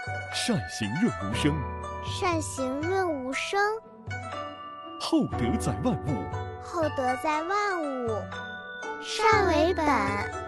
善行润无声， 善行润无声， 厚德载万物， 厚德载万物。善为本。